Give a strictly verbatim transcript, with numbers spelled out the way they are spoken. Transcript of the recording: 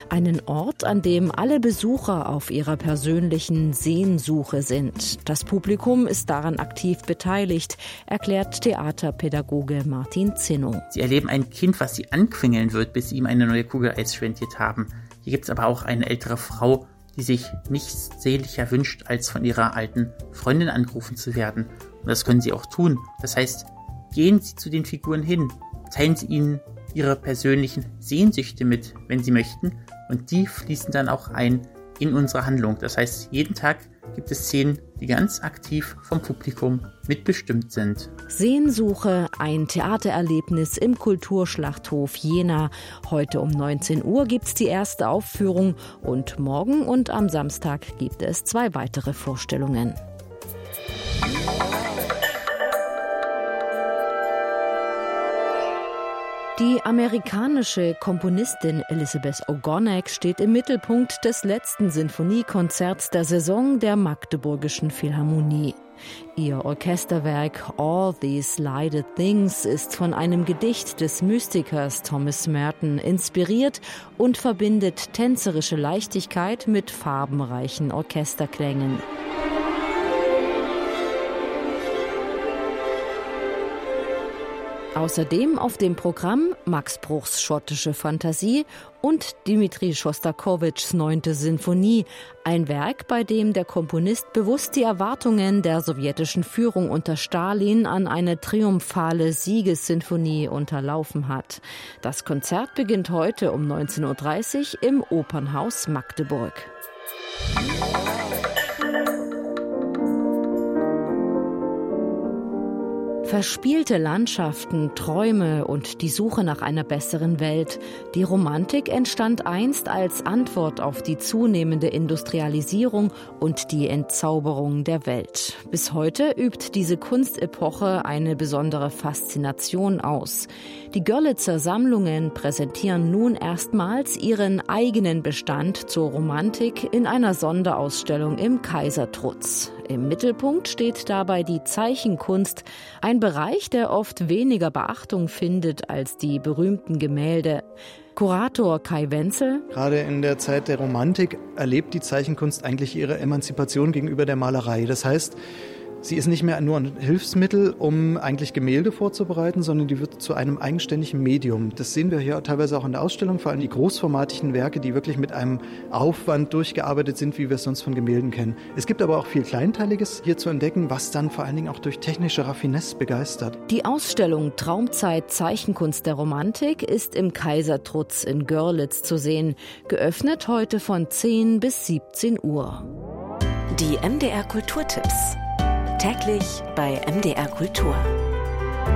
Einen Ort, an dem alle Besucher auf ihrer persönlichen Sehnsuche sind. Das Publikum ist daran aktiv beteiligt, erklärt Theaterpädagoge Martin Zinno. Sie erleben ein Kind, was sie anquengeln wird, bis sie ihm eine neue Kugel Eis spendiert haben. Hier gibt es aber auch eine ältere Frau, die sich nichts sehnlicher wünscht, als von ihrer alten Freundin angerufen zu werden. Und das können sie auch tun. Das heißt, gehen Sie zu den Figuren hin, teilen Sie ihnen Ihre persönlichen Sehnsüchte mit, wenn Sie möchten. Und die fließen dann auch ein in unsere Handlung. Das heißt, jeden Tag gibt es Szenen, die ganz aktiv vom Publikum mitbestimmt sind. Sehnsuche, ein Theatererlebnis im Kulturschlachthof Jena. Heute um neunzehn Uhr gibt's die erste Aufführung und morgen und am Samstag gibt es zwei weitere Vorstellungen. Die amerikanische Komponistin Elizabeth Ogonek steht im Mittelpunkt des letzten Sinfoniekonzerts der Saison der Magdeburgischen Philharmonie. Ihr Orchesterwerk All These Lighted Things ist von einem Gedicht des Mystikers Thomas Merton inspiriert und verbindet tänzerische Leichtigkeit mit farbenreichen Orchesterklängen. Außerdem auf dem Programm Max Bruchs schottische Fantasie und Dmitri Schostakowitschs neunte Sinfonie, ein Werk, bei dem der Komponist bewusst die Erwartungen der sowjetischen Führung unter Stalin an eine triumphale Siegessinfonie unterlaufen hat. Das Konzert beginnt heute um neunzehn Uhr dreißig im Opernhaus Magdeburg. Verspielte Landschaften, Träume und die Suche nach einer besseren Welt. Die Romantik entstand einst als Antwort auf die zunehmende Industrialisierung und die Entzauberung der Welt. Bis heute übt diese Kunstepoche eine besondere Faszination aus. Die Görlitzer Sammlungen präsentieren nun erstmals ihren eigenen Bestand zur Romantik in einer Sonderausstellung im Kaisertrutz. Im Mittelpunkt steht dabei die Zeichenkunst, ein Bereich, der oft weniger Beachtung findet als die berühmten Gemälde. Kurator Kai Wenzel: Gerade in der Zeit der Romantik erlebt die Zeichenkunst eigentlich ihre Emanzipation gegenüber der Malerei. Das heißt, sie ist nicht mehr nur ein Hilfsmittel, um eigentlich Gemälde vorzubereiten, sondern die wird zu einem eigenständigen Medium. Das sehen wir hier teilweise auch in der Ausstellung, vor allem die großformatigen Werke, die wirklich mit einem Aufwand durchgearbeitet sind, wie wir es sonst von Gemälden kennen. Es gibt aber auch viel Kleinteiliges hier zu entdecken, was dann vor allen Dingen auch durch technische Raffinesse begeistert. Die Ausstellung Traumzeit Zeichenkunst der Romantik ist im Kaisertrutz in Görlitz zu sehen. Geöffnet heute von zehn bis siebzehn Uhr. Die M D R Kulturtipps. Täglich bei M D R Kultur.